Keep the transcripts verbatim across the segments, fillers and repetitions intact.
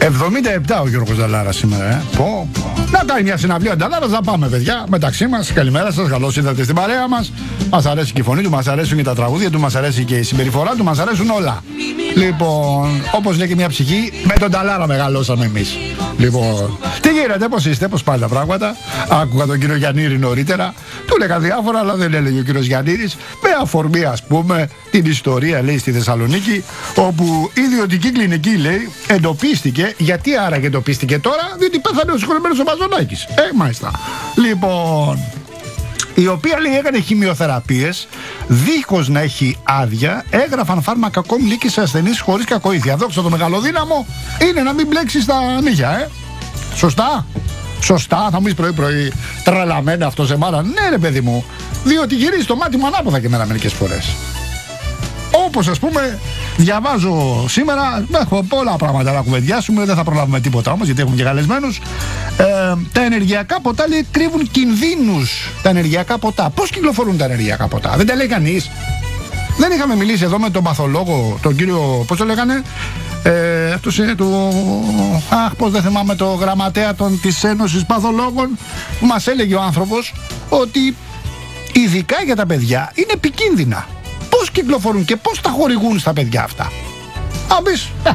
εβδομήντα επτά ο Γιώργος Νταλάρας σήμερα, ε. Πω, πω. Να κάνει μια συναυλία ο Νταλάρας, να πάμε παιδιά μεταξύ μας. Καλημέρα σας, καλώς ήρθατε στην παρέα μας. Μας αρέσει και η φωνή του, μας αρέσουν και τα τραγούδια του, μας αρέσει και η συμπεριφορά του, μας αρέσουν όλα. Λοιπόν, όπως λέει και μια ψυχή, με τον Νταλάρα μεγαλώσαμε εμείς. Λοιπόν, τι γίνεται, πώς είστε, πώς πάνε τα πράγματα. Άκουγα τον κύριο Γιαννήρη νωρίτερα, του έλεγα διάφορα, αλλά δεν έλεγε ο κύριος Γιαννήρης. Με αφορμή, ας πούμε, την ιστορία, λέει, στη Θεσσαλονίκη, όπου η ιδιωτική κλινική, λέει, εντοπίστηκε. Γιατί άραγε εντοπίστηκε τώρα, διότι πέθανε ο συγχωρεμένος ο Μαζονάκης. Ε, μάλιστα. Λοιπόν, η οποία, λέει, έκανε χημειοθεραπείες δίχως να έχει άδεια, έγραφαν φάρμακα ακόμη λύκη σε ασθενείς χωρίς κακοήθεια. Δόξα το μεγαλοδύναμο είναι να μην μπλέξει στα νύχια, ε. Σωστά. Σωστά, θα μου πεις πρωί-πρωί τρελαμένα αυτό σε μάρα. Ναι, ρε παιδί μου, διότι γυρίζει το μάτι μου ανάποδα και εμένα μερικές φορές. Όπως, ας πούμε, διαβάζω σήμερα, έχουμε πολλά πράγματα να κουβεντιάσουμε, δεν θα προλάβουμε τίποτα όμως γιατί έχουμε και καλεσμένους. Ε, τα ενεργειακά ποτά, λέει, κρύβουν κινδύνους. Τα ενεργειακά ποτά. Πώς κυκλοφορούν τα ενεργειακά ποτά, δεν τα λέει κανείς. Δεν είχαμε μιλήσει εδώ με τον παθολόγο, τον κύριο, πώς το λέγανε, ε, αυτός είναι του, αχ, πώς δεν θυμάμαι, το γραμματέα των, της Ένωσης Παθολόγων, που μας έλεγε ο άνθρωπος ότι ειδικά για τα παιδιά είναι επικίνδυνα. Πώς κυκλοφορούν και πώς τα χορηγούν στα παιδιά αυτά. Αν πεις, ε,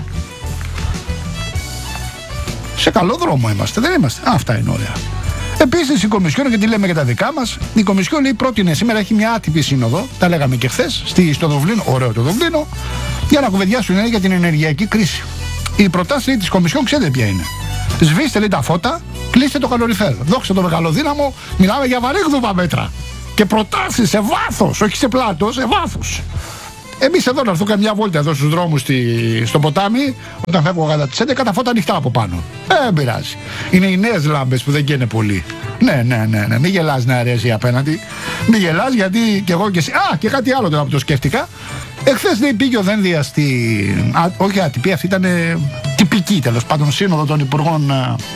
σε καλό δρόμο είμαστε, δεν είμαστε. Αυτά είναι ωραία. Επίσης η Κομισιόν, γιατί λέμε για τα δικά μας, η Κομισιόν, λέει, πρότεινε σήμερα, έχει μια άτυπη σύνοδο, τα λέγαμε και χθες, στο Δουβλίνο, ωραίο το Δουβλίνο, για να κουβεντιάσουν, λέει, για την ενεργειακή κρίση. Η προτάση, λέει, της Κομισιόν, ξέρετε ποια είναι. Σβήστε, λέει, τα φώτα, κλείστε το καλοριφέρ. Δόξα το μεγαλοδύναμο, μιλάμε για βαρύγδουπα μέτρα. Και προτάσεις σε βάθος, όχι σε πλάτος, σε βάθος. Εμείς εδώ να έρθουμε μια βόλτα εδώ στους δρόμους στη, στο ποτάμι, όταν φεύγω κατά τις έντεκα, τα φώτα ανοιχτά από πάνω. Ε, δεν πειράζει. Είναι οι νέες λάμπες που δεν καίνε πολύ. Ναι, ναι, ναι, ναι. Μην γελάς, να αρέσει απέναντι. Μην γελάς, γιατί και εγώ και εσύ. Α, και κάτι άλλο τώρα που το σκέφτηκα. Εχθές, λέει, πήγε ο Δένδιας στη. Α, όχι άτυπη, αυτή ήταν τυπική, τέλος πάντων, σύνοδο των Υπουργών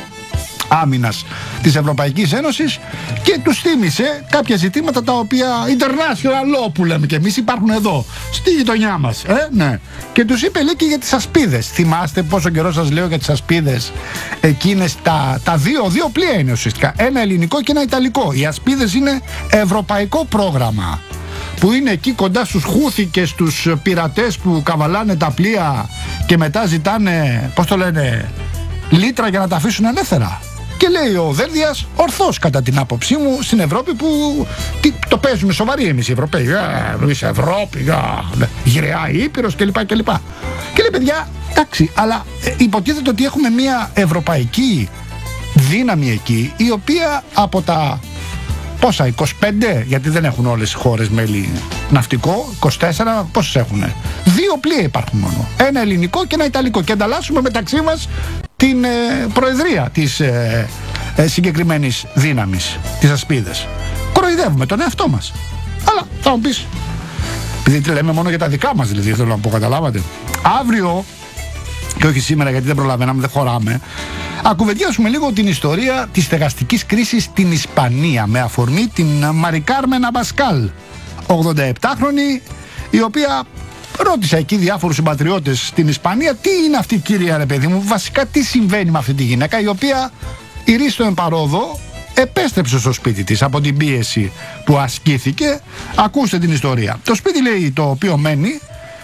Άμυνας της Ευρωπαϊκής Ένωσης, και τους θύμισε κάποια ζητήματα τα οποία international law που λέμε και εμείς υπάρχουν εδώ στη γειτονιά μας, ε, ναι. Και τους είπε, λέει, και για τις ασπίδες. Θυμάστε πόσο καιρό σας λέω για τις ασπίδες εκείνες, τα, τα δύο, δύο πλοία είναι ουσιαστικά, ένα ελληνικό και ένα ιταλικό. Οι ασπίδες είναι ευρωπαϊκό πρόγραμμα που είναι εκεί κοντά στους Χούθη και στους πειρατές που καβαλάνε τα πλοία και μετά ζητάνε, πώς το λένε, λίτρα για να τα αφήσουν ελεύθερα. Και λέει ο Δένδιας, ορθώς κατά την άποψή μου, στην Ευρώπη που τι, το παίζουμε σοβαροί εμείς οι Ευρωπαίοι. Εμείς Ευρώπη, γυραιά Ήπειρος κλπ. κλπ. Και λέει, παιδιά, εντάξει, αλλά ε, υποτίθεται ότι έχουμε μια ευρωπαϊκή δύναμη εκεί, η οποία από τα πόσα, είκοσι πέντε, γιατί δεν έχουν όλες οι χώρες μέλη ναυτικό, είκοσι τέσσερα, πόσες έχουνε. Δύο πλοία υπάρχουν μόνο. Ένα ελληνικό και ένα ιταλικό. Και ανταλλάσσουμε μεταξύ μας την ε, προεδρία της ε, ε, συγκεκριμένης δύναμης, της ασπίδες. Κοροϊδεύουμε τον εαυτό μας. Αλλά θα μου πεις, επειδή λέμε μόνο για τα δικά μας, δηλαδή, θέλω να πω, καταλάβατε. Αύριο, και όχι σήμερα γιατί δεν προλαβαίναμε, δεν χωράμε, ακουβεντιάσουμε λίγο την ιστορία της στεγαστικής κρίσης στην Ισπανία, με αφορμή την Μαρι Κάρμεν Αμπασκάλ, ογδονταεπτάχρονη, η οποία ρώτησα εκεί διάφορους συμπατριώτες στην Ισπανία, τι είναι αυτή η κυρία, ρε παιδί μου, βασικά τι συμβαίνει με αυτή τη γυναίκα, η οποία ηρίστο εν παρόδο επέστρεψε στο σπίτι της από την πίεση που ασκήθηκε. Ακούστε την ιστορία. Το σπίτι, λέει, το οποίο μένει,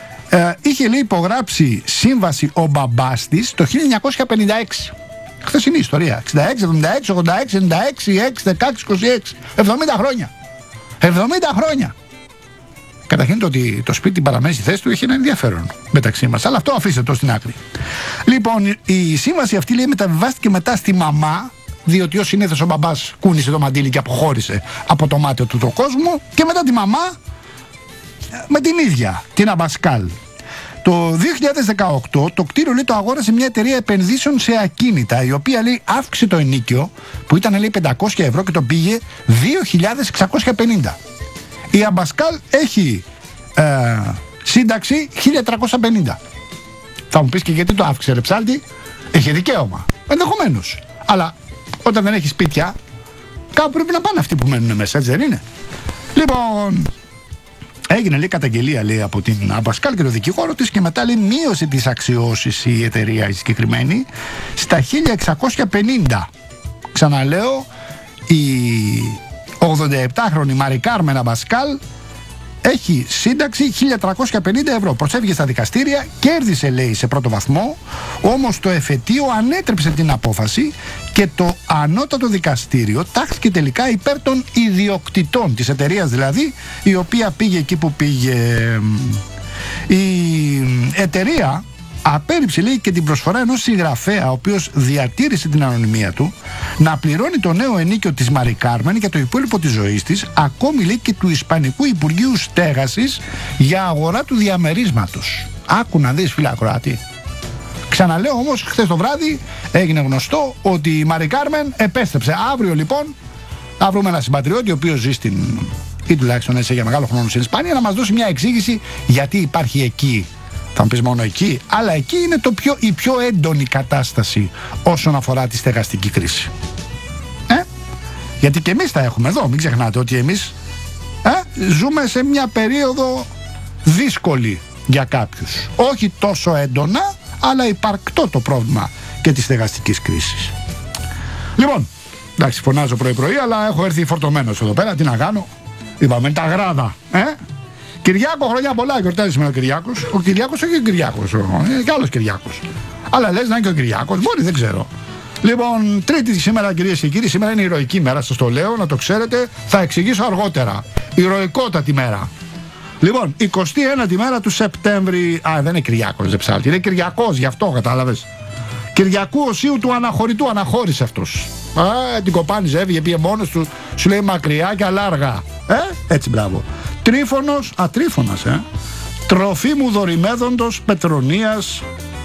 ε, είχε, λέει, υπογράψει σύμβαση ο μπαμπάς της το χίλια εννιακόσια πενήντα έξι. Χθεσινή ιστορία. εξήντα έξι, εβδομήντα έξι, ογδόντα έξι, ενενήντα έξι, έξι, δεκαέξι, είκοσι έξι. εβδομήντα χρόνια. εβδομήντα χρόνια. Καταρχήν το ότι το σπίτι παραμένει στη θέση του έχει ένα ενδιαφέρον μεταξύ μας. Αλλά αυτό αφήστε το στην άκρη. Λοιπόν, η σύμβαση αυτή, λέει, μεταβιβάστηκε μετά στη μαμά, διότι ως συνήθως ο μπαμπάς κούνησε το μαντίλι και αποχώρησε από το μάτι του το κόσμο, και μετά τη μαμά με την ίδια, την Αμπασκάλ. Το δύο χιλιάδες δεκαοκτώ το κτίριο, λέει, το αγόρασε μια εταιρεία επενδύσεων σε ακίνητα, η οποία, λέει, αύξησε το ενοίκιο που ήταν, λέει, πεντακόσια ευρώ και το πήγε δύο χιλιάδες εξακόσια πενήντα. Η Αμπασκάλ έχει ε, σύνταξη χίλια τριακόσια πενήντα. Θα μου πεις, και γιατί το αύξησε, ρε ψάλτη? Έχει δικαίωμα, ενδεχομένως. Αλλά όταν δεν έχει σπίτια, κάπου πρέπει να πάνε αυτοί που μένουν μέσα, έτσι δεν είναι? Λοιπόν, Έγινε, λέει, καταγγελία, λέει, από την Αμπασκάλ και το δικηγόρο της και μετά, λέει, μείωσε τις αξιώσεις η εταιρεία η συγκεκριμένη στα χίλια εξακόσια πενήντα. Ξαναλέω, η ογδονταεπτάχρονη Μαρι Κάρμεν Αμπασκάλ έχει σύνταξη χίλια τριακόσια πενήντα ευρώ. Προσέφηκε στα δικαστήρια, κέρδισε, λέει, σε πρώτο βαθμό, όμως το εφετείο ανέτρεψε την απόφαση και το ανώτατο δικαστήριο τάχθηκε τελικά υπέρ των ιδιοκτητών της εταιρείας, δηλαδή, η οποία πήγε εκεί που πήγε. Η εταιρεία απέρριψε, λέει, και την προσφορά ενός συγγραφέα, ο οποίος διατήρησε την ανωνυμία του, να πληρώνει το νέο ενίκιο της Μαρι Κάρμεν για το υπόλοιπο της ζωής της, ακόμη, λέει, και του Ισπανικού Υπουργείου Στέγασης για αγορά του διαμερίσματος. Άκου να δεις, φίλε ακροατή. Ξαναλέω όμως, χθες το βράδυ έγινε γνωστό ότι η Μαρι Κάρμεν επέστρεψε. Αύριο, λοιπόν, θα βρούμε ένα συμπατριώτη, ο οποίος ζει στην, ή τουλάχιστον έτσι για μεγάλο χρόνο στην Ισπανία, να μας δώσει μια εξήγηση γιατί υπάρχει εκεί. Θα μου πεις μόνο εκεί, αλλά εκεί είναι το πιο, η πιο έντονη κατάσταση όσον αφορά τη στεγαστική κρίση. Ε? Γιατί και εμείς τα έχουμε εδώ, μην ξεχνάτε ότι εμείς ε, ζούμε σε μια περίοδο δύσκολη για κάποιους. Όχι τόσο έντονα, αλλά υπαρκτό το πρόβλημα και της στεγαστικής κρίσης. Λοιπόν, εντάξει, φωνάζω πρωί-πρωί, αλλά έχω έρθει φορτωμένος εδώ πέρα, τι να κάνω. Είπαμε τα γράδα, ε? Κυριάκο, χρόνια πολλά, γιορτάζει σήμερα ο Κυριάκος. Ο Κυριάκος, όχι ο Κυριάκος, είναι και άλλος Κυριάκος. Αλλά λες να είναι και ο Κυριάκος, μπορεί, δεν ξέρω. Λοιπόν, Τρίτη σήμερα, κυρίες και κύριοι, σήμερα είναι ηρωική μέρα, σας το λέω, να το ξέρετε. Θα εξηγήσω αργότερα. Ηρωικότατη μέρα. Λοιπόν, εικοστή ένατη μέρα του Σεπτέμβρη. Α, δεν είναι Κυριάκος, δεν ψάλτη. Είναι Κυριακός, γι' αυτό κατάλαβες. Κυριακού Οσίου του αναχωρητού, αναχώρησε αυτός. Α, την κοπάνιζε, έβγε, πήγε μόνος του, σου λέει μακριά και αλάργα. Ε, έτσι, μπράβο. Τρίφωνος, α, Τρίφωνας, ε. Τροφίμου Δωρημέδοντος Πετρονίας.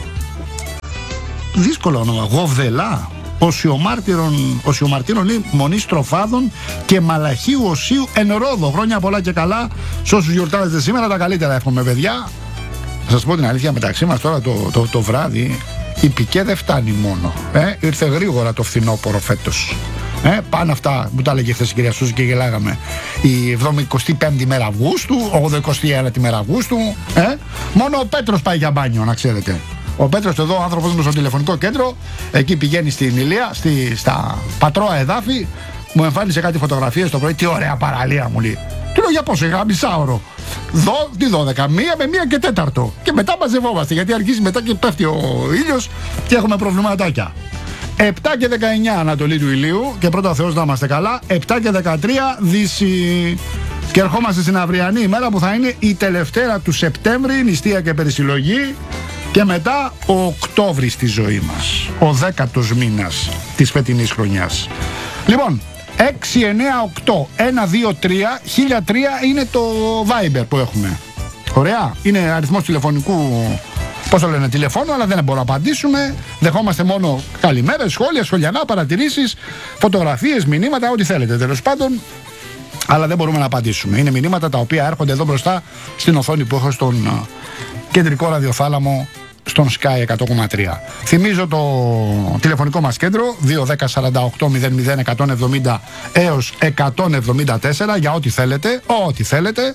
Δύσκολο όνομα. Γοβδελά. Οσιομάρτυρων, Οσιομαρτύρων ή Μονής Τροφάδων και Μαλαχίου Οσίου εν Ρόδο. Χρόνια πολλά και καλά σε όσους γιορτάζετε σήμερα, τα καλύτερα εύχομαι, παιδιά. Θα σας πω την αλήθεια, μεταξύ μας τώρα το, το, το βράδυ η πικέ δεν φτάνει μόνο. Ε, ήρθε γρήγορα το φθινόπωρο φέτος. Ε, πάνε αυτά που τα έλεγε χθες η κυρία Σούζη και γελάγαμε. Η εβδομηκοστή πέμπτη μέρα Αυγούστου, ογδοηκοστή ένατη μέρα Αυγούστου. Ε, μόνο ο Πέτρος πάει για μπάνιο, να ξέρετε. Ο Πέτρος εδώ, ο άνθρωπος μου στο τηλεφωνικό κέντρο, εκεί πηγαίνει στην Ηλία, στη, στα πατρώα εδάφη, μου εμφάνισε κάτι φωτογραφίες το πρωί. Τι ωραία παραλία, μου λέει. Του λέω για πόσο, είχα μισάωρο. Δω, τι δώδεκα, μία με μία και τέταρτο. Και μετά μαζευόμαστε, γιατί αρχίζει μετά και πέφτει ο ήλιος και έχουμε προβληματάκια. επτά και δεκαεννιά Ανατολή του ηλίου και πρώτα ο Θεός να είμαστε καλά. επτά και δεκατρία Δύση. Και ερχόμαστε στην αυριανή ημέρα που θα είναι η τελευταία του Σεπτέμβρη, νηστεία και περισυλλογή. Και μετά ο Οκτώβρης στη ζωή μας, ο δέκατος μήνας της φετινής χρονιάς. Λοιπόν, έξι εννιά οκτώ ένα δύο τρία χίλια τρία είναι το Viber που έχουμε. Ωραία, είναι αριθμός τηλεφωνικού, πώς το λένε, τηλεφώνου, αλλά δεν μπορούμε να απαντήσουμε. Δεχόμαστε μόνο καλημέρες, σχόλια, σχολιανά, παρατηρήσεις, φωτογραφίες, μηνύματα, ό,τι θέλετε τέλος πάντων. Αλλά δεν μπορούμε να απαντήσουμε. Είναι μηνύματα τα οποία έρχονται εδώ μπροστά στην οθόνη που έχω στον κεντρικό ραδιοθάλαμο, στον Sky εκατό κόμμα τρία. Θυμίζω το τηλεφωνικό μας κέντρο δύο ένα μηδέν σαράντα οκτώ μηδέν μηδέν εκατόν εβδομήντα έως εκατόν εβδομήντα τέσσερα για ό,τι θέλετε, ό,τι θέλετε.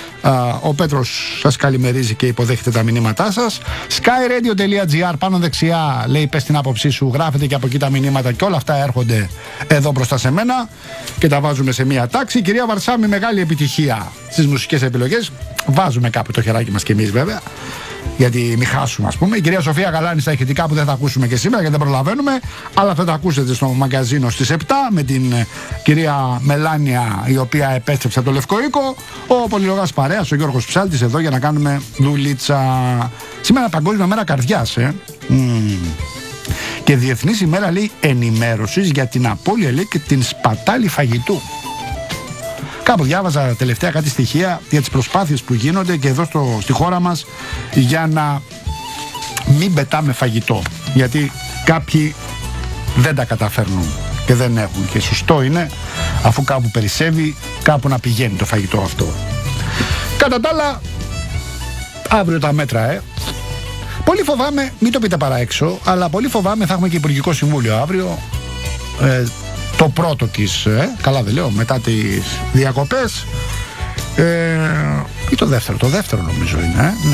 Ο Πέτρος σας καλημερίζει και υποδέχεται τα μηνύματά σας. skyradio.gr, πάνω δεξιά λέει πες την άποψή σου, γράφετε και από εκεί τα μηνύματα και όλα αυτά έρχονται εδώ μπροστά σε μένα και τα βάζουμε σε μία τάξη. Κυρία Βαρσάμι, μεγάλη επιτυχία στις μουσικές επιλογές. Βάζουμε κάπου το χεράκι μας κι εμείς βέβαια, γιατί μη χάσουμε, ας πούμε. Η κυρία Σοφία Γαλάνη στα ηχητικά που δεν θα ακούσουμε και σήμερα γιατί δεν προλαβαίνουμε, αλλά θα τα ακούσετε στο μαγκαζίνο στις επτά με την κυρία Μελάνια, η οποία επέστρεψε από το Λευκό Οίκο. Ο πολυλογάς παρέας, ο Γιώργος Ψάλτης, εδώ για να κάνουμε δουλίτσα. Σήμερα Παγκόσμια Μέρα Καρδιάς, ε. Mm. Και Διεθνής ημέρα, λέει, ενημέρωσης για την απώλεια, λέει, και την σπατάλη φαγητού. Κάπου διάβαζα τελευταία κάτι στοιχεία για τις προσπάθειες που γίνονται και εδώ στο, στη χώρα μας για να μην πετάμε φαγητό. Γιατί κάποιοι δεν τα καταφέρνουν και δεν έχουν. Και σωστό είναι, αφού κάπου περισσεύει, κάπου να πηγαίνει το φαγητό αυτό. Κατά τα άλλα, αύριο τα μέτρα, ε. Πολύ φοβάμαι, μην το πείτε παρά έξω, αλλά πολύ φοβάμαι θα έχουμε και Υπουργικό Συμβούλιο αύριο. Ε, το πρώτο της, ε, καλά δεν λέω, μετά τις διακοπές. Ε, Ή το δεύτερο, το δεύτερο νομίζω είναι, ε? Ναι.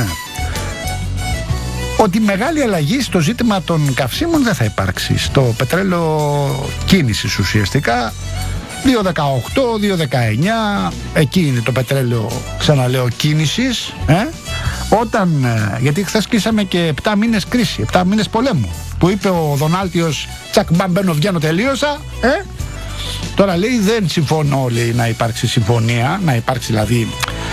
Ότι μεγάλη αλλαγή στο ζήτημα των καυσίμων δεν θα υπάρξει. Στο πετρέλαιο κίνησης ουσιαστικά, δύο δεκαοκτώ, δύο δεκαεννιά, εκεί είναι το πετρέλαιο, ξαναλέω, κίνησης, ε? Όταν, γιατί χθες κλείσαμε και επτά μήνες κρίση, επτά μήνες πολέμου, που είπε ο Δονάλτιος, τσακ μπαμ μπαίνω βγαίνω τελείωσα, ε? Τώρα λέει δεν συμφωνώ, λέει, να υπάρξει συμφωνία, να υπάρξει δηλαδή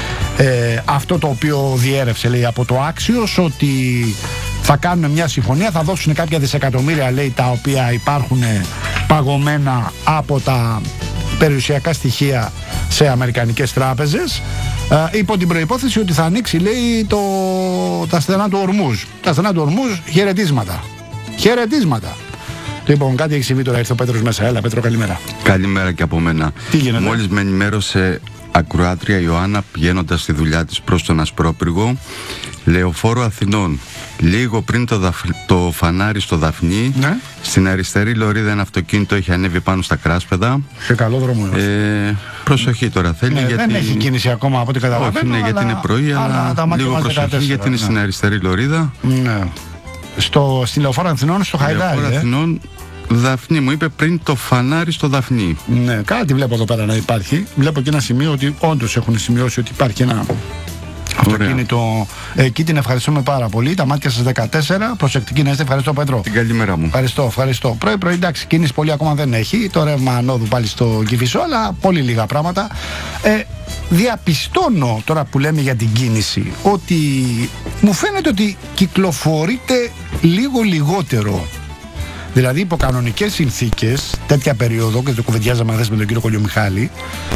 ε, αυτό το οποίο διέρευσε, λέει, από το Άξιος, ότι θα κάνουν μια συμφωνία, θα δώσουν κάποια δισεκατομμύρια, λέει, τα οποία υπάρχουν παγωμένα από τα περιουσιακά στοιχεία σε αμερικανικές τράπεζες, ε, υπό την προϋπόθεση ότι θα ανοίξει, λέει, το, τα στενά του Ορμούζ. Τα στενά του Ορμούζ, χαιρετίσματα. Χαιρετίσματα. Λοιπόν, κάτι έχει συμβεί τώρα, ήρθε ο Πέτρος μέσα. Έλα, Πέτρο, καλημέρα. Καλημέρα και από μένα. Τι γίνεται? Μόλις με ενημέρωσε ακροάτρια Ιωάννα πηγαίνοντας στη δουλειά της προς τον Ασπρόπυργο, Λεωφόρο Αθηνών. Λίγο πριν το, δαφ... το φανάρι στο Δαφνί, ναι. Στην αριστερή λωρίδα ένα αυτοκίνητο έχει ανέβει πάνω στα κράσπεδα. Σε καλό δρόμο. Ε, προσοχή τώρα θέλει. Ναι, γιατί... Δεν έχει κίνηση ακόμα από ό,τι καταλαβαίνω. Όχι, ναι, αλλά... γιατί είναι πρωί, αλλά, αλλά λίγο προσοχή δεκατέσσερα, γιατί είναι, ναι, στην αριστερή λωρίδα. Ναι. Στο, στη Λεωφόρο Αθηνών, στο Χαϊδάρι. Λεωφόρο Αθηνών, Δαφνί, μου είπε πριν το φανάρι στο Δαφνί. Ναι, κάτι βλέπω εδώ πέρα να υπάρχει. Βλέπω και ένα σημείο ότι όντως έχουν σημειώσει ότι υπάρχει ένα αυτοκίνητο. Εκεί την ευχαριστούμε πάρα πολύ. Τα μάτια σας δεκατέσσερα. Προσεκτική να είστε. Ευχαριστώ, Πέτρο. Την καλημέρα μου. Ευχαριστώ, ευχαριστώ. Πρωί-πρωί, εντάξει, κίνηση πολύ ακόμα δεν έχει. Το ρεύμα ανόδου πάλι στο Κηφισό, αλλά πολύ λίγα πράγματα. Ε, διαπιστώνω τώρα που λέμε για την κίνηση ότι μου φαίνεται ότι κυκλοφορείται λίγο λιγότερο. Δηλαδή, υπό κανονικές συνθήκες, τέτοια περίοδο, και το κουβεντιάζαμε χθες με τον κύριο Κολιομιχάλη,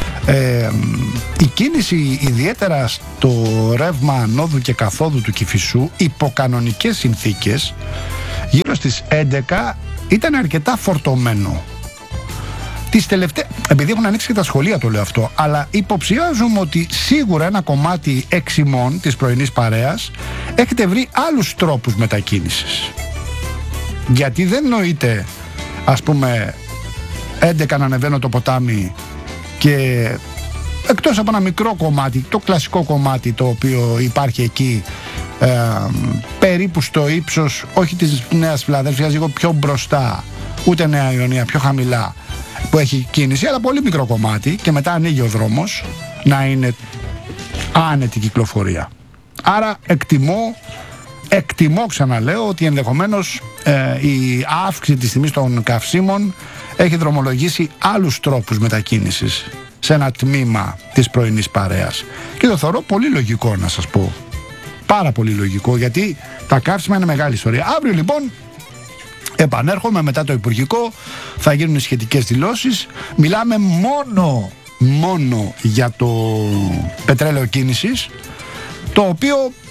ε, η κίνηση ιδιαίτερα στο ρεύμα ανόδου και καθόδου του Κηφισού, υπό κανονικές συνθήκες, γύρω στις έντεκα ήταν αρκετά φορτωμένο. Τις τελευταίες, επειδή έχουν ανοίξει και τα σχολεία, το λέω αυτό, αλλά υποψιάζουμε ότι σίγουρα ένα κομμάτι εξημών της πρωινής παρέας έχετε βρει άλλους τρόπους μετακίνησης. Γιατί δεν νοείται, ας πούμε, έντεκα να ανεβαίνω το ποτάμι και εκτός από ένα μικρό κομμάτι, το κλασικό κομμάτι το οποίο υπάρχει εκεί, ε, περίπου στο ύψος, όχι της Νέας Φιλαδέλφειας, λίγο πιο μπροστά, ούτε Νέα Ιωνία, πιο χαμηλά, που έχει κίνηση, αλλά πολύ μικρό κομμάτι, και μετά ανοίγει ο δρόμος να είναι άνετη κυκλοφορία. Άρα εκτιμώ Εκτιμώ, ξαναλέω, ότι ενδεχομένως ε, η αύξηση της τιμής των καυσίμων έχει δρομολογήσει άλλους τρόπους μετακίνησης σε ένα τμήμα της πρωινής παρέας. Και το θεωρώ πολύ λογικό, να σας πω. Πάρα πολύ λογικό, γιατί τα καύσιμα είναι μεγάλη ιστορία. Αύριο λοιπόν επανέρχομαι μετά το Υπουργικό, θα γίνουν σχετικές δηλώσεις. Μιλάμε μόνο, μόνο για το πετρέλαιο κίνησης, το οποίο,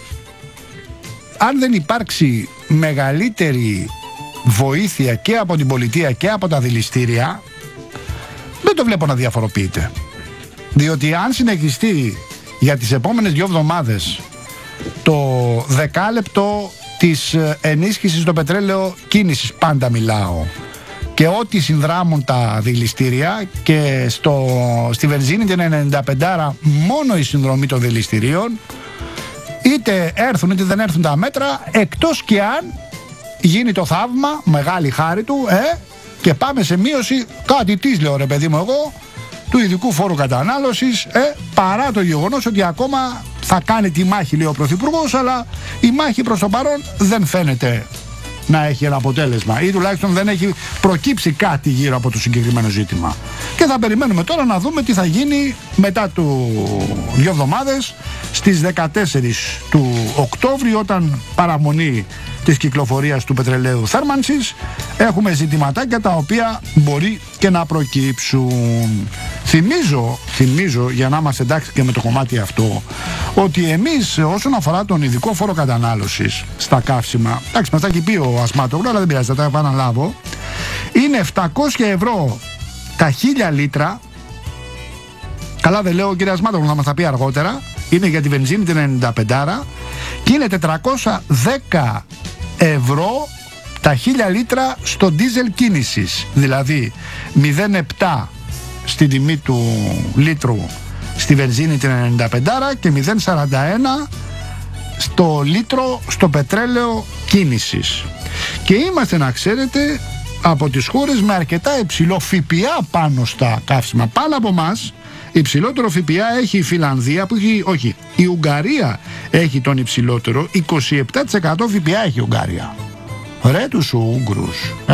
αν δεν υπάρξει μεγαλύτερη βοήθεια και από την πολιτεία και από τα δηληστήρια, δεν το βλέπω να διαφοροποιείται. Διότι αν συνεχιστεί για τις επόμενες δύο εβδομάδες το δεκάλεπτο της ενίσχυσης στο πετρέλαιο κίνησης, πάντα μιλάω, και ό,τι συνδράμουν τα δηληστήρια, και στο, στη βενζίνη την ενενήντα πέντε μόνο η συνδρομή των δηληστηρίων, είτε έρθουν είτε δεν έρθουν τα μέτρα, εκτός και αν γίνει το θαύμα, μεγάλη χάρη του, ε, και πάμε σε μείωση, κάτι της λέω ρε παιδί μου εγώ, του ειδικού φόρου κατανάλωσης, ε, παρά το γεγονός ότι ακόμα θα κάνει τη μάχη, λέει ο Πρωθυπουργός, αλλά η μάχη προς το παρόν δεν φαίνεται να έχει ένα αποτέλεσμα, ή τουλάχιστον δεν έχει προκύψει κάτι γύρω από το συγκεκριμένο ζήτημα. Και θα περιμένουμε τώρα να δούμε τι θα γίνει μετά του δύο εβδομάδες, στις δεκατέσσερις του Οκτώβρη, όταν παραμονή της κυκλοφορίας του πετρελαίου θέρμανσης, έχουμε ζητηματάκια τα οποία μπορεί και να προκύψουν. Θυμίζω, θυμίζω, για να είμαστε εντάξει και με το κομμάτι αυτό, ότι εμείς όσον αφορά τον ειδικό φόρο κατανάλωσης στα καύσιμα, εντάξει, μας τα έχει πει ο Ασμάτογλου, αλλά δεν πειράζει, θα τα επαναλάβω, είναι επτακόσια ευρώ τα χίλια λίτρα. Καλά δεν λέω, ο κ. Ασμάτογλου θα μας τα πει αργότερα. Είναι για τη βενζίνη την ενενήντα πέντε και είναι τετρακόσια δέκα ευρώ τα χίλια λίτρα στο ντίζελ κίνησης. Δηλαδή μηδέν κόμμα επτά στην τιμή του λίτρου στη βενζίνη την ενενήντα πέντε και μηδέν κόμμα σαράντα ένα στο λίτρο στο πετρέλαιο κίνησης. Και είμαστε, να ξέρετε, από τις χώρες με αρκετά υψηλό ΦΠΑ πάνω στα καύσιμα. Πάνω από μας υψηλότερο ΦΠΑ έχει η Φιλανδία, που έχει, όχι, η Ουγγαρία έχει τον υψηλότερο, είκοσι επτά τοις εκατό ΦΠΑ έχει η Ουγγαρία. Ρε τους Ούγγρους, ε?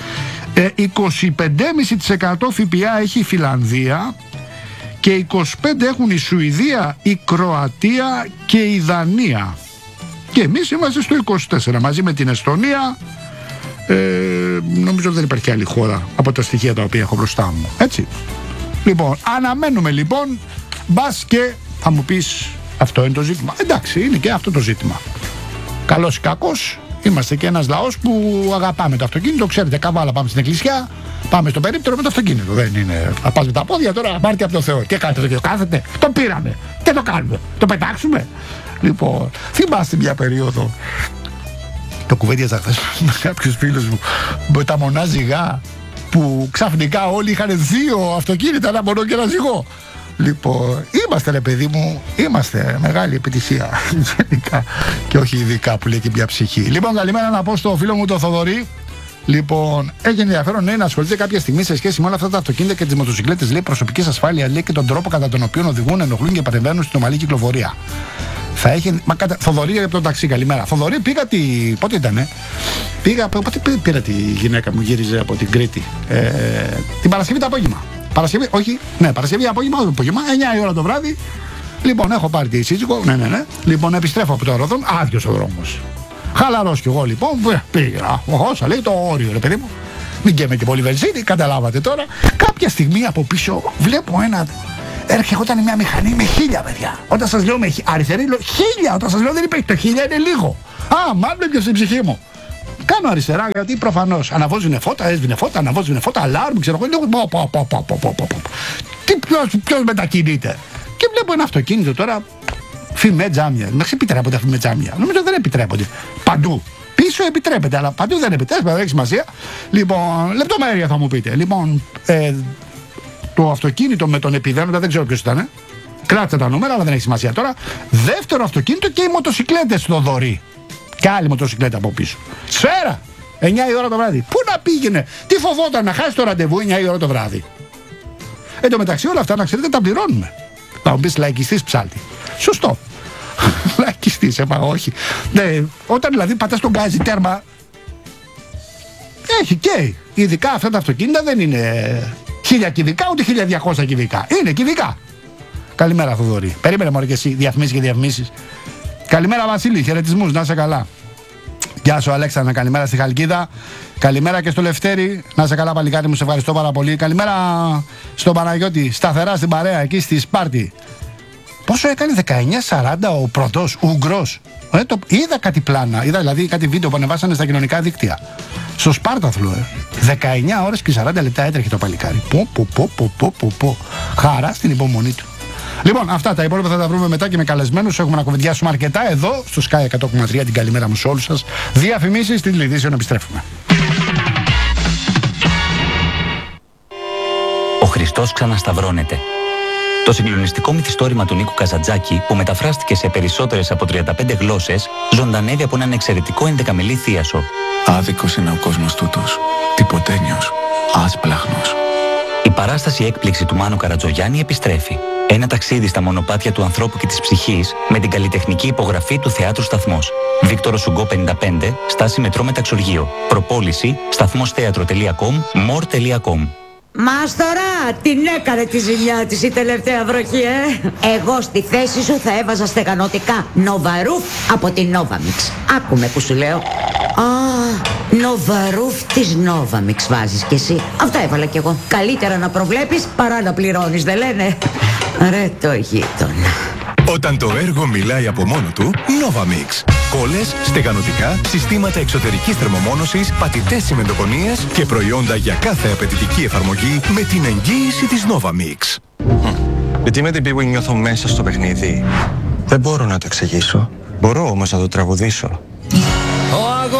ε είκοσι πέντε κόμμα πέντε τοις εκατό ΦΠΑ έχει η Φιλανδία και είκοσι πέντε τοις εκατό έχουν η Σουηδία, η Κροατία και η Δανία. Και εμείς είμαστε στο είκοσι τέσσερα μαζί με την Εστονία. Ε, νομίζω δεν υπάρχει άλλη χώρα από τα στοιχεία τα οποία έχω μπροστά μου. Έτσι. Λοιπόν, αναμένουμε λοιπόν, μπας και θα μου πεις αυτό είναι το ζήτημα. Εντάξει, είναι και αυτό το ζήτημα. Καλός ή κακός, είμαστε και ένας λαός που αγαπάμε το αυτοκίνητο. Ξέρετε, καβάλα πάμε στην εκκλησιά, πάμε στο περίπτερο με το αυτοκίνητο. Δεν είναι να πας με τα πόδια τώρα, αμάρτια από το Θεό. Και κάνετε το κάθετε, το πήραμε. Τι το κάνουμε, το πετάξουμε. Λοιπόν, θυμάστε μια περίοδο. Το κουβέντιαζα χθες με κάποιους φίλους μου με τα μονά ζυγά που ξαφνικά όλοι είχαν δύο αυτοκίνητα, ένα μονό και ένα ζυγό. Λοιπόν, είμαστε ρε παιδί μου, είμαστε μεγάλη επιτυχία γενικά και όχι ειδικά που λέει και μια ψυχή. Λοιπόν, καλημέρα να πω στο φίλο μου το Θοδωρή. Λοιπόν, έχει ενδιαφέρον ναι, να ασχολείται κάποια στιγμή σε σχέση με όλα αυτά τα αυτοκίνητα και τις μοτοσυκλέτες, λέει, προσωπικής ασφάλειας, λέει, και τον τρόπο κατά τον οποίο οδηγούν, ενοχλούν και παρεμβαίνουν στην ομαλή κυκλοφορία. Θα έχει. Μα κατα... Θοδωρή από το ταξί, καλημέρα. Θοδωρή, πήγα τη. Πότε ήτανε? Πήγα. Πότε πήρα τη γυναίκα μου, γύριζε από την Κρήτη. Ε, την Παρασκευή το απόγευμα. Παρασκευή, όχι, ναι, Παρασκευή απόγευμα, το απόγευμα, εννιά η ώρα το βράδυ. Λοιπόν, έχω πάρει τη σύζυγο, ναι, ναι, ναι. Λοιπόν, επιστρέφω από το αεροδρόμιο, άδειος ο δρόμος. Χαλαρός κι εγώ λοιπόν, πήγα. Όσα λέει το όριο, ρε παιδί μου. Μην καίμε και πολύ βενζίνη, καταλάβατε τώρα. Κάποια στιγμή από πίσω βλέπω ένα. Έρχονταν μια μηχανή με χίλια, παιδιά. Όταν σας λέω με αριστερή, λέω χίλια. Όταν σας λέω δεν υπάρχει, το χίλια είναι λίγο. Α, μάλλον έπιασε στην ψυχή μου. Κάνω αριστερά γιατί προφανώς αναβόζουνε φώτα, έσβηνε φώτα, αναβόζουνε φώτα, αλάρμ, ξέρω εγώ. Λέω, πω, πω, πω, πω, πω. Τι, ποιος, ποιος μετακινείται? Και βλέπω ένα αυτοκίνητο τώρα, φημέ τζάμια. Να επιτρέπονται τα φημέ τζάμια. Νομίζω δεν επιτρέπονται. Παντού. Πίσω επιτρέπεται, αλλά παντού δεν επιτρέπεται, δεν έχει σημασία. Λοιπόν, λεπτομέρεια θα μου πείτε. Λοιπόν, ε, το αυτοκίνητο με τον επιδένοντα, δεν ξέρω ποιος ήταν. Ε. Κράτησε τα νούμερα, αλλά δεν έχει σημασία τώρα. Δεύτερο αυτοκίνητο και οι μοτοσυκλέτες στο Δωρή. Και άλλη μοτοσυκλέτα από πίσω. Σφαίρα! εννιά η ώρα το βράδυ. Πού να πήγαινε, τι φοβόταν να χάσει το ραντεβού εννιά η ώρα το βράδυ. Εν τω μεταξύ όλα αυτά να ξέρετε τα πληρώνουμε. Θα μου πεις λαϊκιστής ψάλτη. Σωστό. Λαϊκιστής, έπαγα, όχι. Ναι, όταν δηλαδή πατάς τον γκάζι τέρμα. Έχει και. Ειδικά αυτά τα αυτοκίνητα δεν είναι χίλια κυβικά ούτε χίλια διακόσια κυβικά. Είναι κυβικά. Καλημέρα, Θοδωρή. Περίμενε μωρέ και εσύ, διαφημίσεις και διαφημίσεις. Καλημέρα, Βασίλη, χαιρετισμούς, να είσαι καλά. Γεια σου, Αλέξανδρα, καλημέρα στη Χαλκίδα. Καλημέρα και στο Λευτέρη. Να είσαι καλά, παλικάρι μου, σε ευχαριστώ πάρα πολύ. Καλημέρα στον Παναγιώτη, σταθερά στην παρέα εκεί στη Σπάρτη. Πόσο έκανε, δεκαεννιά σαράντα ο πρωτός Ούγγρος. Ε, το... Είδα κάτι πλάνα, είδα δηλαδή κάτι βίντεο που ανεβάσανε στα κοινωνικά δίκτυα. Στο Σπάρταθλο, ε. δεκαεννιά ώρες και σαράντα λεπτά έτρεχε το παλικάρι. Πω, πω, πω, πω, πω, πω, πω. Χαρά στην υπομονή του. Λοιπόν, αυτά τα υπόλοιπα θα τα βρούμε μετά και με καλεσμένους. Έχουμε να κουβεντιάσουμε αρκετά εδώ στο Sky εκατό κόμμα τρία. Την καλημέρα μου σε όλους σας. Διαφημίσεις, στην Λιδίσιο, να επιστρέφουμε. Ο Χριστός ξανασταυρώνεται. Το συγκλονιστικό μυθιστόρημα του Νίκου Καζαντζάκη, που μεταφράστηκε σε περισσότερες από τριάντα πέντε γλώσσες, ζωντανεύει από έναν εξαιρετικό ενδεκαμελή θίασο. Άδικος είναι ο κόσμος τούτος. Τυποτένιος. Άσπλαχνος. Η παράσταση έκπληξη του Μάνου Καρατζογιάννη επιστρέφει. Ένα ταξίδι στα μονοπάτια του ανθρώπου και της ψυχής με την καλλιτεχνική υπογραφή του Θεάτρου Σταθμός. Βίκτορο Σουγκό πενήντα πέντε, στάση μετρό Μεταξουργείο. Προπόληση σταθμόσθέατρο τελεία κομ, μορ τελεία κομ. Μάστορα, την έκανε τη ζημιά της η τελευταία βροχή, ε! Εγώ στη θέση σου θα έβαζα στεγανωτικά Νοβαρούφ από την Novamix. Άκουμε που σου λέω. Α, Νοβαρούφ της Novamix βάζεις κι εσύ. Αυτό έβαλα κι εγώ. Καλύτερα να προβλέπεις παρά να πληρώνεις, δεν λένε? Ρε το γείτονα. Όταν το έργο μιλάει από μόνο του, Novamix. Κόλλες, στεγανωτικά, συστήματα εξωτερικής θερμομόνωσης, πατητές συμμετοκονίες και προϊόντα για κάθε απαιτητική εφαρμογή με την εγγύηση της Novamix. Γιατί με την πίγου νιώθω μέσα στο παιχνίδι. Δεν μπορώ να το εξηγήσω. Μπορώ όμως να το τραγουδήσω.